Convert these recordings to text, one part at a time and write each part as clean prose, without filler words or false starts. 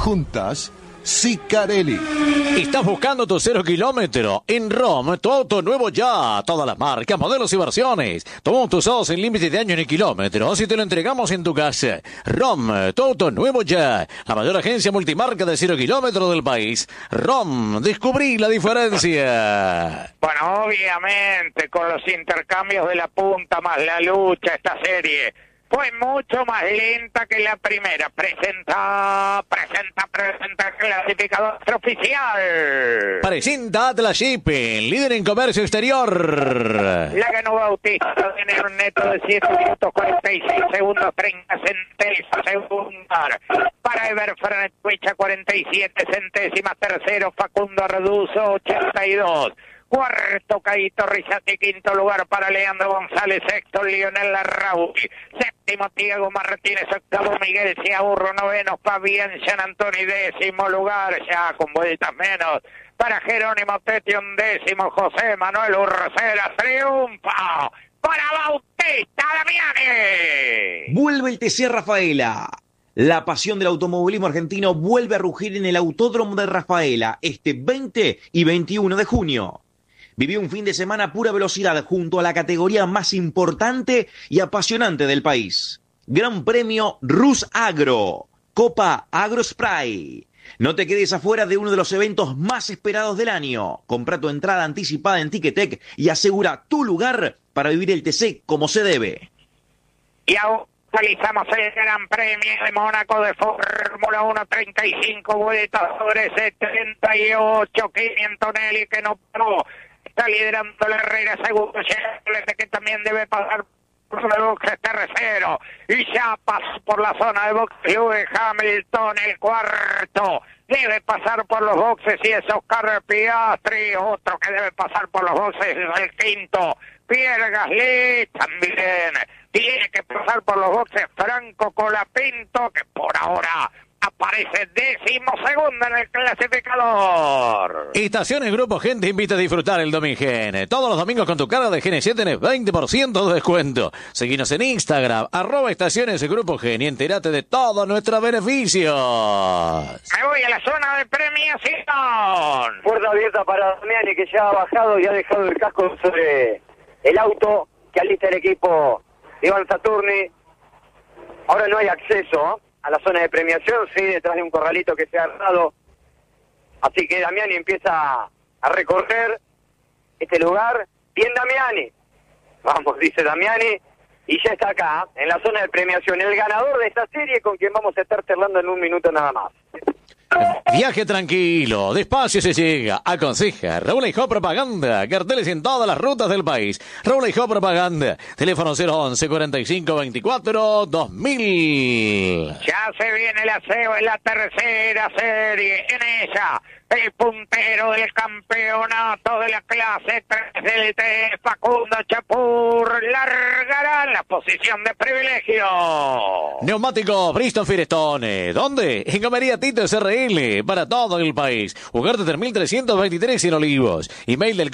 Juntas, Sicarelli. ¿Estás buscando tu 0 kilómetro? En ROM, tu auto nuevo ya. Todas las marcas, modelos y versiones. Tomamos tus autos sin límite de año ni kilómetros y te lo entregamos en tu casa. ROM, tu auto nuevo ya. La mayor agencia multimarca de 0 kilómetros del país. ROM, descubrí la diferencia. Bueno, obviamente, con los intercambios de la punta más la lucha, esta serie fue mucho más lenta que la primera. Presenta clasificador oficial. Presenta Atlas Shipping, líder en comercio exterior. La ganó Bautista, tiene un neto de 7 minutos 46 segundos 30 centésimas segunda. Para Ever Franetwicha 47 centésimas. Tercero Facundo Reduzo 82. Cuarto, Caíto Rizati. Quinto lugar para Leandro González. Sexto, Lionel Larrauri. Séptimo, Diego Martínez. Octavo, Miguel Ciaburro. Noveno, Fabián San Antonio. Décimo lugar, ya con vueltas menos, para Jerónimo Teti. Undécimo, José Manuel Urcera. Triunfa para Bautista Damiani. Vuelve el TC Rafaela. La pasión del automovilismo argentino vuelve a rugir en el Autódromo de Rafaela este 20 y 21 de junio. Vivió un fin de semana a pura velocidad junto a la categoría más importante y apasionante del país. Gran Premio Rus Agro, Copa Agro Spray. No te quedes afuera de uno de los eventos más esperados del año. Compra tu entrada anticipada en Ticketek y asegura tu lugar para vivir el TC como se debe. Y actualizamos el Gran Premio de Mónaco de Fórmula 1, 35 vueltas sobre 78, 500 Nelly que no paró. Está liderando la Herrera, segundo Chevrolet, que también debe pasar por el boxe tercero. Y ya pasó por la zona de boxe Lewis Hamilton, el cuarto. Debe pasar por los boxes y es Oscar Piastri. Otro que debe pasar por los boxes es el quinto, Pierre Gasly. También tiene que pasar por los boxes Franco Colapinto, que por ahora aparece 12º en el clasificador. Estaciones Grupo Gen te invita a disfrutar el Domingen. Todos los domingos con tu carga de GN7 tenés 20% de descuento. Seguinos en Instagram, @Estaciones Grupo Gen y entérate de todos nuestros beneficios. Me voy a la zona de premiación. Puerta abierta para Damiani, que ya ha bajado y ha dejado el casco sobre el auto que alista el equipo de Iván Saturni. Ahora no hay acceso a la zona de premiación, sí, detrás de un corralito que se ha armado. Así que Damiani empieza a recorrer este lugar. Bien, Damiani. Vamos, dice Damiani. Y ya está acá, en la zona de premiación, el ganador de esta serie, con quien vamos a estar charlando en un minuto nada más. Viaje tranquilo, despacio se llega. Aconseja Raúl Hijo Propaganda. Carteles en todas las rutas del país. Raúl Hijo Propaganda. Teléfono 011 45 24 2000. Ya se viene el aseo en la tercera serie. En ella, el puntero del campeonato de la clase 3 del T, Facundo Chapur, largará en la posición de privilegio. Neumático Bristol Firestone. ¿Dónde? En Comería Tito SRL. Para todo el país. Ugarte 3323 en Olivos. Email del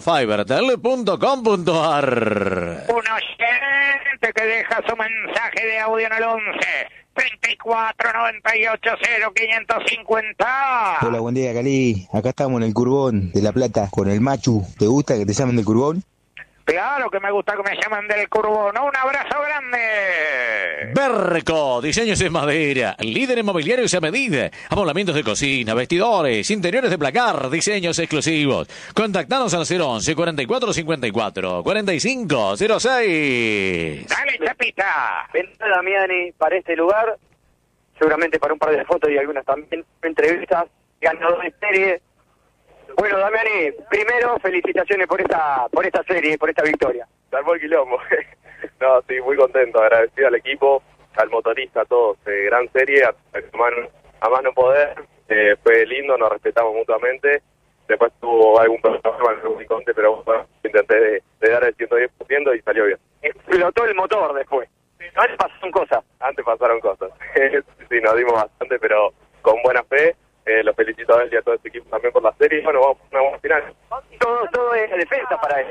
conde@fibertel.com.ar. Un oyente que deja su mensaje de audio en el 11 34 98 0 550. Hola, buen día, Cali. Acá estamos en el Curbón de La Plata con el Machu. ¿Te gusta que te llamen del Curbón? Claro que me gusta que me llamen del Curbón. Un abrazo grande. Berco, diseños en madera, líder en mobiliarios a medida, amoblamientos de cocina, vestidores, interiores de placar, diseños exclusivos. Contactanos al 011 44 54 45 06. Dale, Chapita. Vendrá Damiani para este lugar, seguramente para un par de fotos y algunas también entrevistas. Ganador de serie. Bueno, Damiani, primero felicitaciones por esta serie, por esta victoria. Salvo el quilombo. No, estoy muy contento, agradecido al equipo, al motorista, a todos. Gran serie, a más no poder. Fue lindo, nos respetamos mutuamente. Después tuvo algún problema en el Uniconte, pero bueno, intenté de dar el 110% y salió bien. Explotó el motor después. Antes pasaron cosas. Antes pasaron cosas. Sí, nos dimos bastante, pero con buena fe. Los felicito a él y a todo este equipo también por la serie. Y bueno, vamos a una buena final. Todo es defensa para él.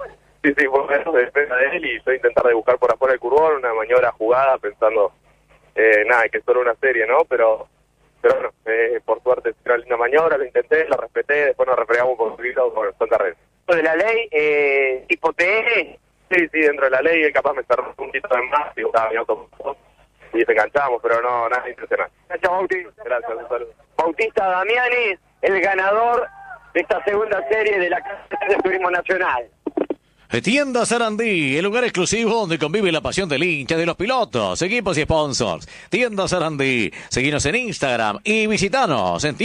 Sí, bueno, defensa de él y yo intentar de buscar por afuera el curbón, una maniobra jugada pensando nada, que es solo una serie, ¿no? Pero bueno, por suerte fue una linda maniobra, lo intenté, lo respeté, después nos refregamos un poquito con Santa Red. De la ley, tipo TN. Sí, dentro de la ley, él capaz me cerró un puntito de más y buscaba mi auto y se enganchamos, pero no, nada intencional. Gracias, Bautista. Gracias, un saludo. Bautista Damiani, el ganador de esta segunda serie de la Casa de Turismo Nacional. Tienda Sarandí, el lugar exclusivo donde convive la pasión del hincha, de los pilotos, equipos y sponsors. Tienda Sarandí, seguinos en Instagram y visitanos en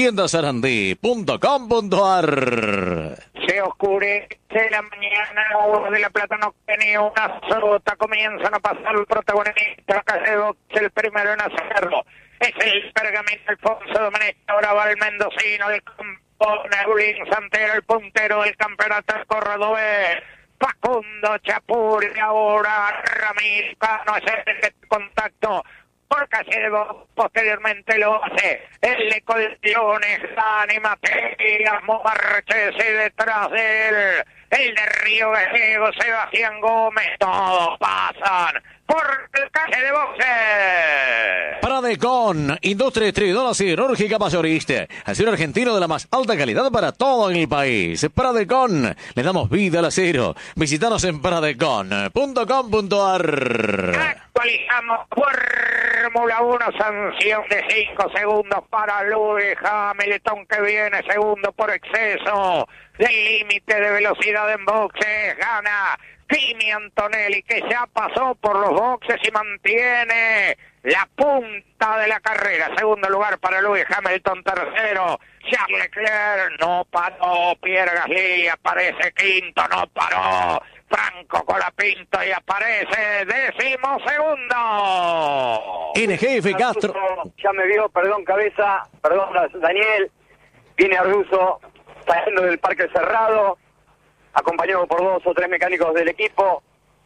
tiendasarandí.com.ar. Se oscurece la mañana, uno de La Plata no tenía una sota, comienzan a pasar el protagonista, Callego, el primero en hacerlo. Es el Pergamino Alfonso Domenech, ahora va el mendocino del campo, Nebulín Santero, el puntero del campeonato cordobés. Facundo Chapuri, ahora Ramírez Cano es el contacto por Callego, posteriormente lo hace el Eco de Leones, Dani Mateas, Marchese detrás de él, el de Río Gallego, Sebastián Gómez, todos pasan por el calle de boxe. Pradecon, industria distribuidora siderúrgica mayorista, acero argentino de la más alta calidad para todo el país. Pradecon, le damos vida al acero. Visítanos en pradecon.com.ar. Actualizamos Fórmula 1, sanción de 5 segundos para Lewis Hamilton, que viene segundo por exceso del límite de velocidad en boxes. Gana Kimi Antonelli, que ya pasó por los boxes y mantiene la punta de la carrera. Segundo lugar para Lewis Hamilton, tercero Charles Leclerc, no paró. Pierre Gasly aparece quinto, no paró. Franco Colapinto y aparece 12º. NGF Castro. Ya me vio, perdón cabeza, perdón Daniel. Viene Arduzo saliendo del parque cerrado, acompañado por 2 o 3 mecánicos del equipo.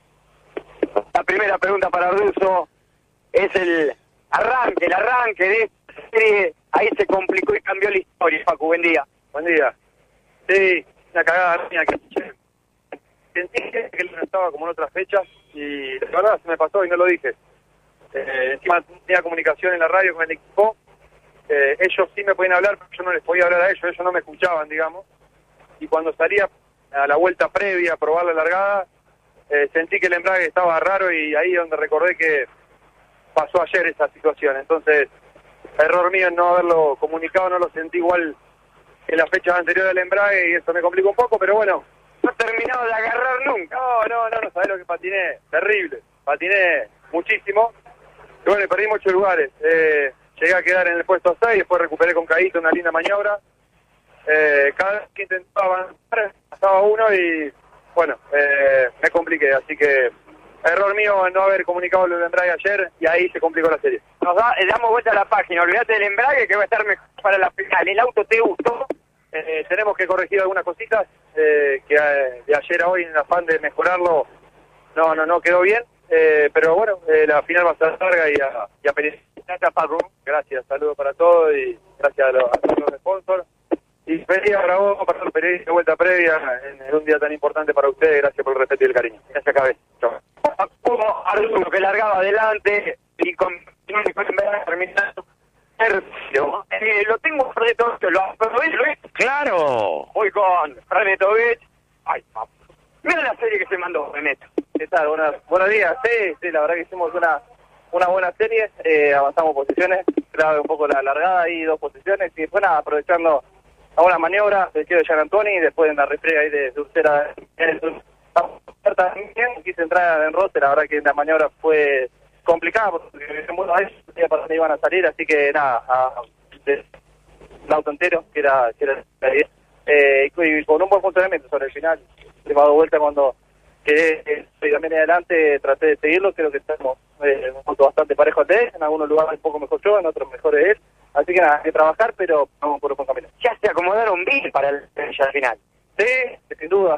La primera pregunta para Arduzo es el arranque de esta serie. Ahí se complicó y cambió la historia, Facu, buen día. Buen día. Sí, una cagada mía que sentí que no estaba como en otras fechas y la verdad se me pasó y no lo dije. Encima tenía comunicación en la radio con el equipo. Ellos sí me podían hablar, pero yo no les podía hablar a ellos no me escuchaban, digamos. Y cuando salía a la vuelta previa a probar la largada, sentí que el embrague estaba raro y ahí es donde recordé que pasó ayer esa situación. Entonces, error mío en no haberlo comunicado, no lo sentí igual en las fechas anteriores del embrague y eso me complicó un poco, pero bueno. No he terminado de agarrar nunca. No, sabés lo que patiné, terrible. Patiné muchísimo. Y bueno, perdí muchos lugares. Llegué a quedar en el puesto 6, después recuperé con Caíto una linda maniobra. Cada vez que intentaba avanzar, pasaba uno y bueno, me compliqué. Así que error mío en no haber comunicado lo del embrague ayer y ahí se complicó la serie. Damos vuelta a la página, olvídate del embrague que va a estar mejor para la final. ¿El auto te gustó? Tenemos que corregir algunas cositas que de ayer a hoy en el afán de mejorarlo no quedó bien, pero bueno, la final va a ser larga y a pelear. Gracias, saludos para todos y gracias a los sponsors. Y feliz para vos, para los periodistas de vuelta previa en un día tan importante para ustedes. Gracias por el respeto y el cariño. Gracias, cabeza. Chau. Como Arturo que largaba adelante y con terminando tercero. Lo tengo por de todo, lo aprovecho. Claro. Voy con Renetovich. Ay, papá. Mira la serie que se mandó, Reneto. ¿Qué tal? Buenos días. Sí, la verdad que hicimos una buena serie. Avanzamos posiciones, grabé un poco la largada y 2 posiciones. Y después nada, aprovechando algunas maniobras, el tiro de Gian Antoni y después en la refriega ahí de Ursera. También quise entrar en Rosse, la verdad que la maniobra fue complicada porque en Buenos Aires no sabía para dónde iban a salir, así que nada, el auto entero, que era la idea. Y con un buen funcionamiento sobre el final, le va a dar vuelta cuando quedé también adelante, traté de seguirlo, creo que estamos un punto bastante parejo al de él, en algunos lugares un poco mejor yo, en otros mejor él, así que nada, hay que trabajar, pero vamos por un buen camino. Ya se acomodaron bien para el final. Sí, sin duda,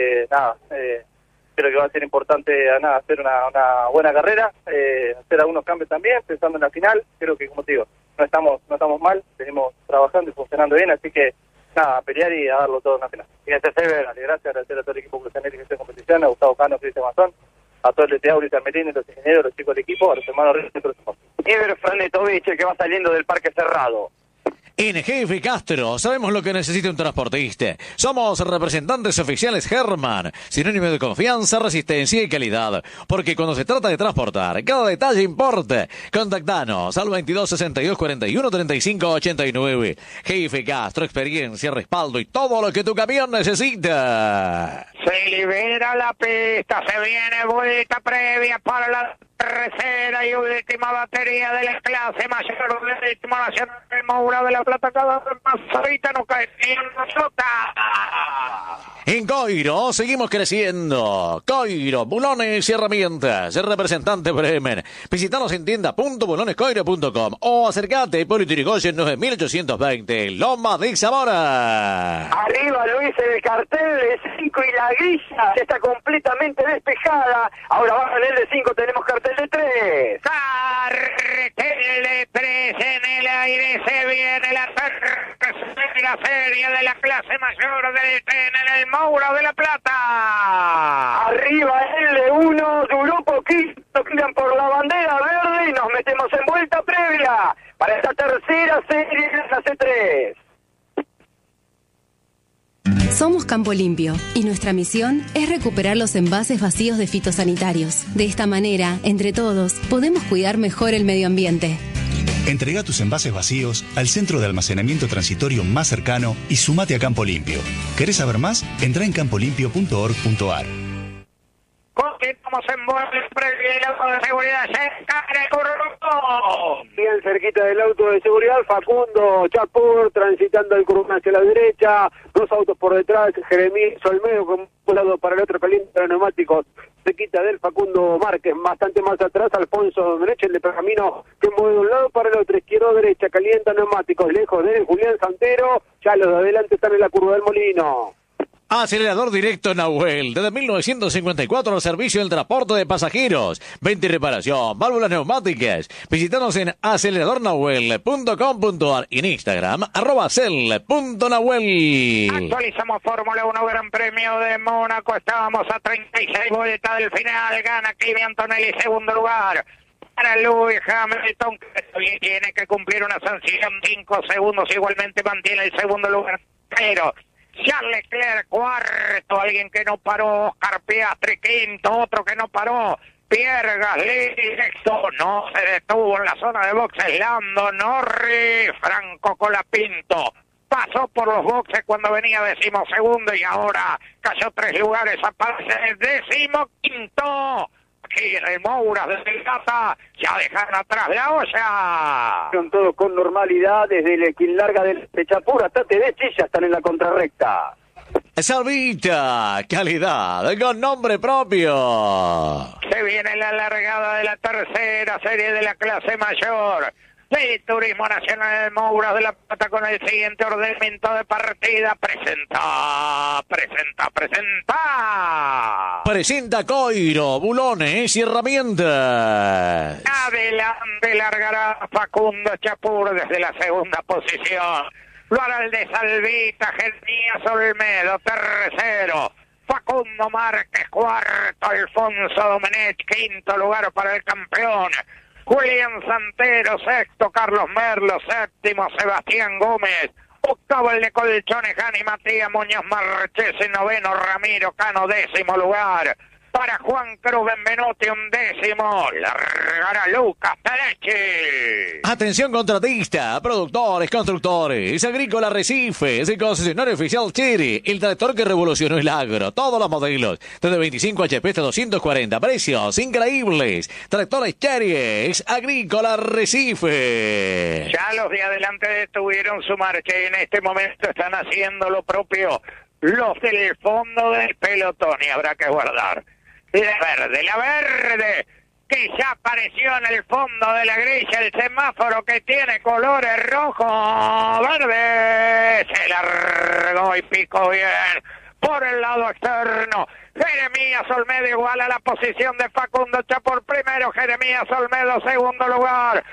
creo que va a ser importante hacer una buena carrera, hacer algunos cambios también, pensando en la final. Creo que, como te digo, no estamos mal, seguimos trabajando y funcionando bien, así que nada, a pelear y a darlo todo en la final. Gracias, Sever, gracias, agradecer a todo el equipo que está en competición, a Gustavo Cano, Cristian Mazón, a todo el TTA, Ulises Melín, los ingenieros, los chicos del equipo, a los hermanos Reyes y otros. Ever Franetovich, el que va saliendo del Parque Cerrado. En Jefe Castro, sabemos lo que necesita un transportista. Somos representantes oficiales Herman, sinónimo de confianza, resistencia y calidad. Porque cuando se trata de transportar, cada detalle importa. Contactanos al 22 62 41 35 89. Jefe Castro, experiencia, respaldo y todo lo que tu camión necesita. Se libera la pista, se viene vuelta previa para la tercera y última batería de la clase mayor del ritmo nacional del Moura de la Plata. Cada vez más ahorita no cae ni una sota. En Coiro seguimos creciendo. Coiro, bulones y herramientas. El representante Bremen. Visítanos en tienda.bulonescoiro.com o acercate a Hipólito Yrigoyen 9820, Loma de Zamora. Arriba Luis, el cartel de 5 y la grilla está completamente despejada. Ahora bajo en el de 5 tenemos cartel de 3. Cartel de 3 en el aire, se viene la tercera serie de la clase mayor del tren en el Moura de la Plata. Arriba el de 1, duró poquito, quedan por la bandera verde y nos metemos en vuelta previa para esta tercera serie de la clase 3. Somos Campo Limpio y nuestra misión es recuperar los envases vacíos de fitosanitarios. De esta manera, entre todos, podemos cuidar mejor el medio ambiente. Entrega tus envases vacíos al centro de almacenamiento transitorio más cercano y sumate a Campo Limpio. ¿Querés saber más? Entra en campolimpio.org.ar. Continuamos en vuelta previa, el auto de seguridad se encara el curvo. Bien cerquita del auto de seguridad, Facundo Chapur transitando el curvo hacia la derecha, dos autos por detrás, Jeremías Olmedo con un lado para el otro, calienta los neumáticos, cerquita del Facundo Márquez, bastante más atrás, Alfonso Domenech, el de Pergamino, que mueve de un lado para el otro, izquierdo derecha, calienta neumáticos, lejos de Julián Santero, ya los de adelante están en la curva del Molino. Acelerador directo Nahuel, desde 1954 al servicio del transporte de pasajeros, venta y reparación, válvulas neumáticas. Visítanos en aceleradornahuel.com.ar y en Instagram, @cel.nahuel. Actualizamos Fórmula 1 Gran Premio de Mónaco, estábamos a 36 vueltas del final, gana Kimi Antonelli, segundo lugar. Para Lewis Hamilton, que todavía tiene que cumplir una sanción, 5 segundos, igualmente mantiene el segundo lugar, pero Charles Leclerc, cuarto, alguien que no paró, Oscar Piastri, quinto, otro que no paró, Pierre Gasly, sexto, no se detuvo en la zona de boxes, Lando Norris, Franco Colapinto, pasó por los boxes cuando venía decimosegundo y ahora cayó 3 lugares, aparece decimoquinto. Aquí en el Moura de Delgata, ya dejaron atrás la olla. Son todos con normalidad, desde quien larga del Chapur hasta Tedeschi, ya están en la contrarrecta. Salvita, calidad, con nombre propio. Se viene la largada de la tercera serie de la clase mayor del Turismo Nacional del Moura de la Plata con el siguiente ordenamiento de partida. Presenta. Presenta Coiro, bulones y herramientas. Adelante largará Facundo Chapur desde la segunda posición. Lo hará el de Salvita, Jeremías Olmedo, tercero. Facundo Márquez, cuarto. Alfonso Domenech, quinto lugar para el campeón. Julián Santero, sexto. Carlos Merlo, séptimo. Sebastián Gómez, octavo el de Colchones, Jani Matías Muñoz Marchese, noveno. Ramiro Cano, décimo lugar. Para Juan Cruz Benvenuti, 11º. Largará Lucas Tedeschi. Atención contratista, productores, constructores, Agrícola Arrecifes, el concesionario oficial Chery, el tractor que revolucionó el agro, todos los modelos, desde 25 HP hasta 240, precios increíbles. Tractores Chery, Agrícola Arrecifes. Ya los de adelante detuvieron su marcha y en este momento están haciendo lo propio los del fondo del pelotón y habrá que guardar. La verde, que ya apareció en el fondo de la grilla, el semáforo que tiene colores rojo, verde, se largó y picó bien por el lado externo. Jeremías Olmedo igual a la posición de Facundo Chapur primero, Jeremías Olmedo segundo lugar, para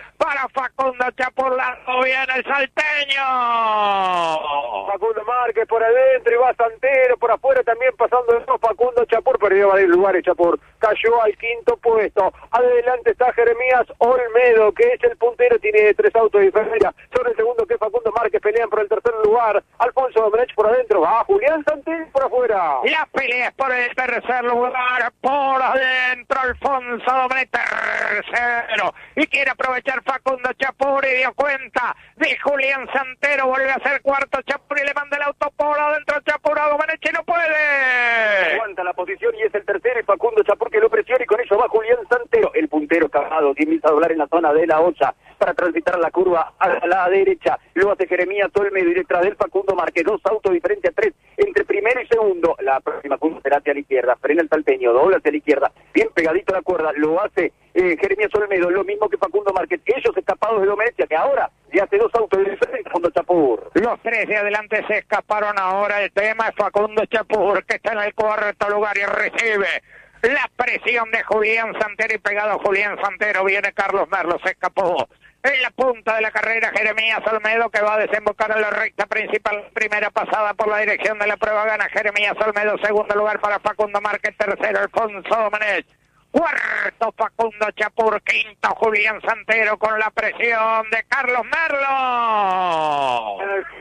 derecha, Facundo Chapur, largo viene el salteño. Facundo Márquez por adentro y va Santero por afuera también pasando de Facundo Chapur, perdió varios lugares Chapur, cayó al quinto puesto. Adelante está Jeremías Olmedo, que es el puntero, tiene 3 autos de diferencia sobre el segundo, que es Facundo Márquez, pelean por el tercer lugar. Alfonso Domenech por adentro, va Julián Santero por afuera. La pelea es por el tercer lugar, por adentro Alfonso Domenech, tercero, y quiere aprovechar Facundo Chapur y dio cuenta de Julián Santero, vuelve a ser cuarto Chapur y le manda el auto por adentro Chapur a Domenech y no puede. Aguanta la posición y es el tercero y Facundo Chapur que lo presiona y con eso va Julián Santero. El puntero cavado, que empieza a doblar en la zona de la 8 para transitar la curva a la derecha. Luego hace Jeremías Olmedo y detrás del Facundo Márquez, 2 autos diferentes a 3 entre primero y segundo. La próxima curva será hacia la izquierda, frena el salteño, dobla hacia la izquierda, bien pegadito a la cuerda, lo hace Jeremías Olmedo, lo mismo que Facundo Márquez. Ellos escapados de Domenech, que ahora ya hace 2 autos diferentes Facundo Chapur. Los 3 de adelante se escaparon ahora. El tema es Facundo Chapur, que está en el cuarto lugar y recibe la presión de Julián Santero, y pegado a Julián Santero viene Carlos Merlo, se escapó. En la punta de la carrera Jeremías Olmedo, que va a desembocar en la recta principal. Primera pasada por la dirección de la prueba, gana Jeremías Olmedo. Segundo lugar para Facundo Márquez, tercero Alfonso Domenech, cuarto Facundo Chapur, quinto Julián Santero con la presión de Carlos Merlo.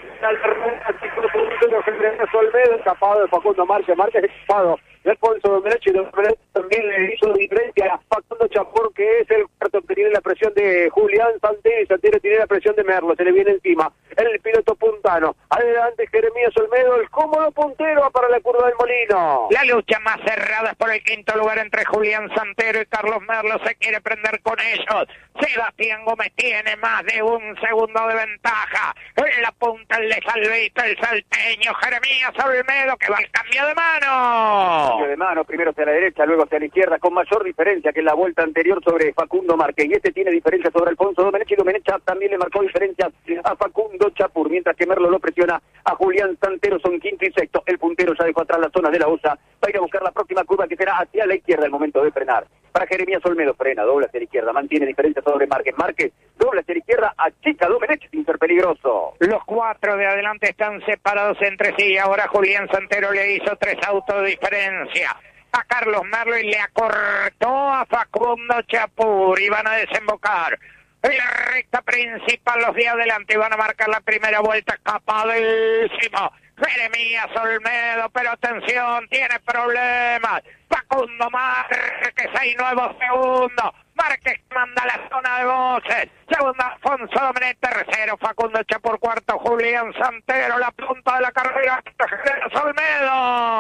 Jeremías Olmedo, escapado de Facundo Márquez, Márquez escapado de Alfonso Domenech, y Domenech también le hizo diferencia a Facundo Chapur, que es el cuarto, que tiene la presión de Julián Santero, y Santero tiene la presión de Merlo, se le viene encima el piloto puntano. Adelante Jeremías Olmedo, el cómodo puntero para la curva del Molino. La lucha más cerrada es por el quinto lugar entre Julián Santero y Carlos Merlo, se quiere prender con ellos. Sebastián Gómez tiene más de 1 segundo de ventaja. En la punta el de Salvito, el salteño Jeremías Olmedo, que va al cambio de mano. Cambio de mano, primero hacia la derecha, luego hacia la izquierda, con mayor diferencia que en la vuelta anterior sobre Facundo Márquez. Y este tiene diferencia sobre Alfonso Domenech, y Domenech también le marcó diferencias a Facundo Chapur, mientras que Merlo lo presiona a Julián Santero. Son quinto y sexto. El puntero ya dejó atrás las zonas de la OSA. Va a ir a buscar la próxima curva, que será hacia la izquierda al momento de frenar. Para Jeremías Olmedo, frena, dobla hacia la izquierda, mantiene diferencia sobre Márquez. Márquez dobla hacia la izquierda, achica Domenech sin ser peligroso. Los 4 de adelante están separados entre sí. Ahora Julián Santero le hizo 3 autos de diferencia a Carlos Merlo y le acortó a Facundo Chapur, y van a desembocar en la recta principal los de adelante y van a marcar la primera vuelta. Escapadísimo Jeremías Olmedo, pero atención, tiene problemas. Facundo Márquez, 6 nuevos segundos. Márquez manda la zona de boxes. Segundo Alfonso Domenech, tercero Facundo Chapur, cuarto Julián Santero. La punta de la carrera Jeremías Olmedo.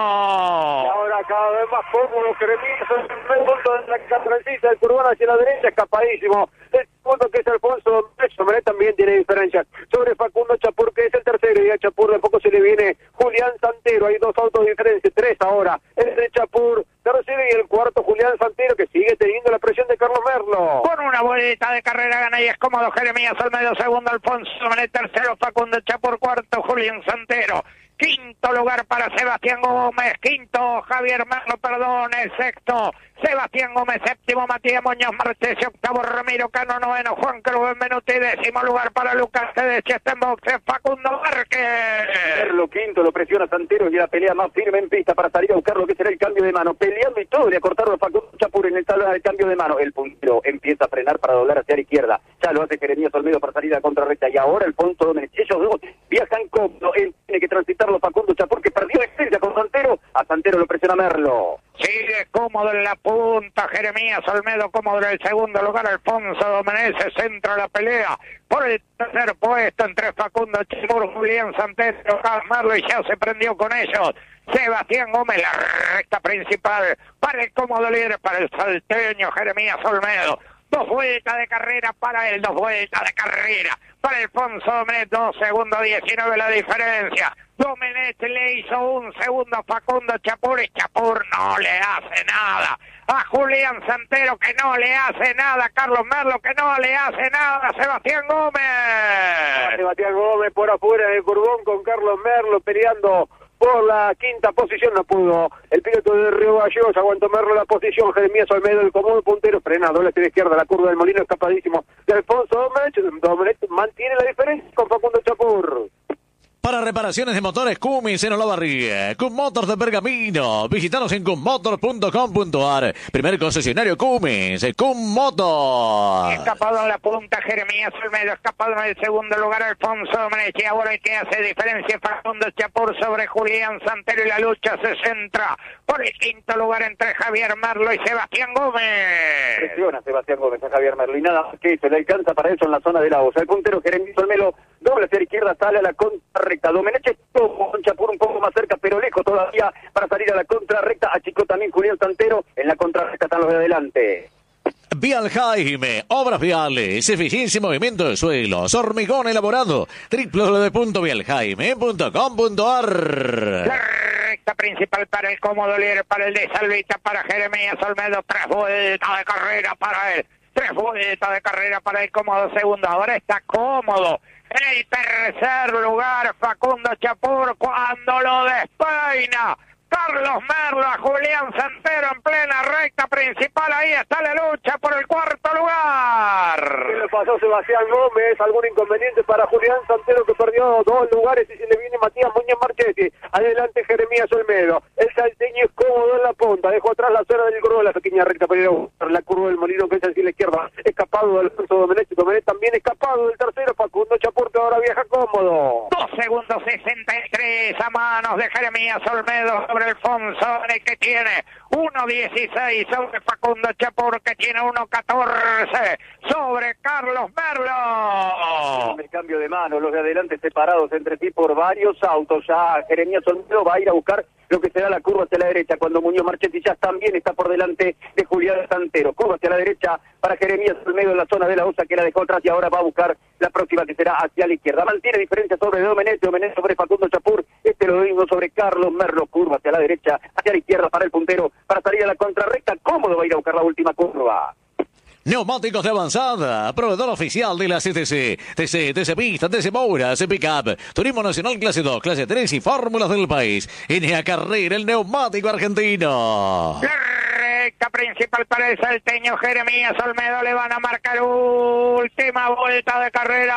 Y ahora cada vez más cómodo Jeremías Olmedo, de la transita del curvón hacia la derecha, escapadísimo. El segundo, que es Alfonso Domenech, también tiene diferencia sobre Facundo Chapur, que es el tercero, y a Chapur de poco se le viene Julián Santero. Hay 2 autos de diferencia, 3 ahora. El de Chapur, tercero, y el cuarto Julián Santero, que sigue teniendo la presión de Carlos Merlo. Con una vuelta de carrera gana y es cómodo Jeremías Olmedo, segundo Alfonso Domenech, tercero Facundo Chapur, cuarto Julián Santero. Quinto lugar para Sebastián Gómez, quinto Javier Merlo, el sexto Sebastián Gómez, séptimo Matías Muñoz Marchesi, octavo Ramiro Cano, noveno Juan Cruz Benvenuti, décimo lugar para Lucas Tedeschi, en boxe Facundo Márquez. Merlo quinto, lo presiona Santero y la pelea más firme en pista para salir a buscar lo que será el cambio de mano, peleando y todo, le acortaron a Facundo Chapur en el salón del cambio de mano. El puntero empieza a frenar para doblar hacia la izquierda, ya lo hace Jeremías Olmedo para salir a la contrarrecta, y ahora Alfonso Domenech. Ellos dos viajan cómodo, él tiene que transitarlo Facundo Chapur, que perdió experiencia con Santero. A Santero lo presiona Merlo. Sigue cómodo en la punta Jeremías Olmedo, cómodo en el segundo lugar Alfonso Domenech, se centra la pelea por el tercer puesto entre Facundo Chapur, Julián Santero, Carlos Merlo, y ya se prendió con ellos Sebastián Gómez. La recta principal para el cómodo líder, para el salteño Jeremías Olmedo. 2 vueltas de carrera para él, 2 vueltas de carrera para Alfonso Domenech, 2 segundos 19 la diferencia. Domenech le hizo 1 segundo a Facundo Chapur, y Chapur no le hace nada a Julián Santero, que no le hace nada a Carlos Merlo, que no le hace nada a Sebastián Gómez. Sebastián Gómez por afuera del curvón con Carlos Merlo peleando por la quinta posición, no pudo el piloto de Río Gallegos, aguantó Merlo la posición, Jeremías Olmedo, el cómodo puntero, frena, doble hacia la izquierda, la curva del Molino, escapadísimo de Alfonso Domenech mantiene la diferencia con Facundo Chapur. Para reparaciones de motores Cummins en Olavarría, Cum Motors de Pergamino. Visítanos en cummotors.com.ar. Primer concesionario Cummins, Cum Motors. Escapado en la punta Jeremías Olmedo, escapado en el segundo lugar Alfonso Domenech. Y ahora que hace diferencia Facundo Chapur sobre Julián Santero, y la lucha se centra por el quinto lugar entre Javier Merlo y Sebastián Gómez. Presiona Sebastián Gómez a Javier Merlo y nada más que eso, le alcanza para eso en la zona de la OSA. El puntero Jeremías Olmedo doble hacia la izquierda, sale a la contrarrecta. Domenech estuvo con Chapur un poco más cerca, pero lejos todavía para salir a la contrarrecta. Achicó también Julián Santero. En la contrarrecta están los de adelante. Vial Jaime, obras viales, eficiencia y movimiento de suelos, hormigón elaborado, www.vialjaime.com.ar. La recta principal para el cómodo líder, para el de Salvita, para Jeremías Olmedo, 3 vueltas de carrera para él, 3 vueltas de carrera para el cómodo segundo, ahora está cómodo. En el tercer lugar, Facundo Chapur, cuando lo despeina Carlos Merlo a Julián Santero en plena recta principal. Ahí está la lucha por el cuarto lugar. ¿Qué le pasó a Sebastián Gómez? ¿Algún inconveniente para Julián Santero, que perdió 2 lugares, y se le viene Matías Muñoz Marchetti? Adelante Jeremías Olmedo. El salteño es cómodo en la punta. Dejó atrás la zona del curva, la pequeña recta para ir a buscar la curva del Molino, que es hacia la izquierda. Escapado de Alfonso Domenech. Domenech también escapado del tercero. Facundo Chapur, que ahora viaja cómodo. 2 segundos 63 a manos de Jeremías Olmedo sobre Alfonso, que tiene 1.16 sobre Facundo Chapur, que tiene 1.14 sobre Carlos Merlo. El cambio de mano, los de adelante separados entre sí por varios autos. Ya Jeremías Olmedo va a ir a buscar lo que será la curva hacia la derecha, cuando Muñoz Marchetti ya también está por delante de Julián Santero. Curva hacia la derecha para Jeremías Olmedo en la zona de la OSA, que la dejó atrás, y ahora va a buscar la próxima, que será hacia la izquierda. Mantiene diferencia sobre Domenech sobre Facundo Chapur, lo mismo sobre Carlos Merlo. Curva hacia la derecha, hacia la izquierda para el puntero, para salir a la contrarrecta. Cómodo va a ir a buscar la última curva. Neumáticos de avanzada, proveedor oficial de la CTC, TC Pista, TC Moura, TC Pickup, Turismo Nacional Clase 2, Clase 3 y fórmulas del país. NA Carrera, el neumático argentino. La recta principal para el salteño Jeremías Olmedo, le van a marcar última vuelta de carrera,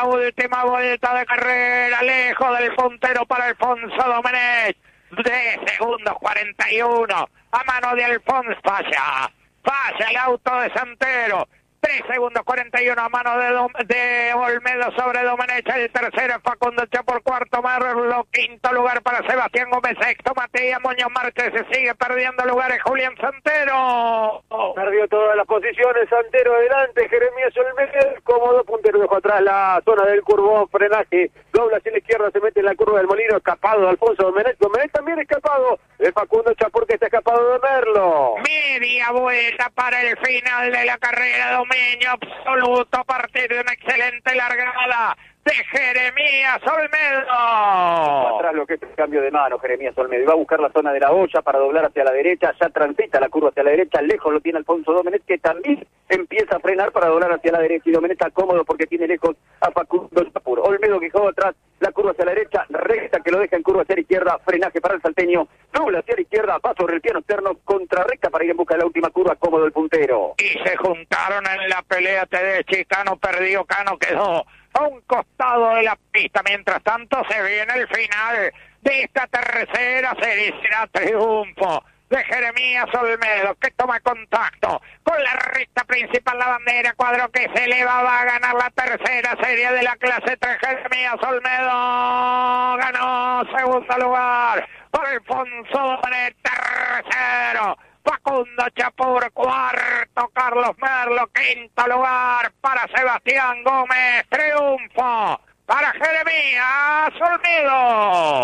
lejos del puntero para Alfonso Domenech. De segundos 41, a mano de Alfonso, falla el auto de Santero. 3 segundos 41 a mano de Olmedo sobre Domenech. El tercero es Facundo Chapur, cuarto Merlo, quinto lugar para Sebastián Gómez, sexto Matías Muñoz Márquez. Se sigue perdiendo lugares Julián Santero. Perdió todas las posiciones, Santero adelante, Jeremías Olmedo, cómodo puntero, dejó atrás la zona del curvón, frenaje, dobla hacia la izquierda, se mete en la curva del Molino, escapado de Alfonso Domenech. Domenech también escapado de Facundo Chapur, que está escapado de Merlo. Media vuelta para el final de la carrera, dominio absoluto a partir de una excelente largada de Jeremías Olmedo. Atrás lo que es el cambio de mano, Jeremías Olmedo. Y va a buscar la zona de la olla para doblar hacia la derecha. Ya transita la curva hacia la derecha. Lejos lo tiene Alfonso Domenech, que también empieza a frenar para doblar hacia la derecha. Y Domenech está cómodo porque tiene lejos a Facundo Chapur. Olmedo, que dejó atrás la curva hacia la derecha. Recta que lo deja en curva hacia la izquierda. Frenaje para el salteño. Dobla hacia la izquierda. Va sobre el piano externo. Contrarrecta para ir en busca de la última curva. Cómodo el puntero. Y se juntaron en la pelea Tedeschi. Cano perdió. Cano quedó a un costado de la pista. Mientras tanto se viene el final de esta tercera serie. Será triunfo de Jeremías Olmedo, que toma contacto con la recta principal, la bandera, cuadro que se eleva, va a ganar la tercera serie de la clase 3. Jeremías Olmedo ganó segundo lugar por Alfonso Domenech, tercero Facundo Chapur, cuarto Carlos Merlo, quinto lugar para Sebastián Gómez, triunfo para Jeremías Olmedo.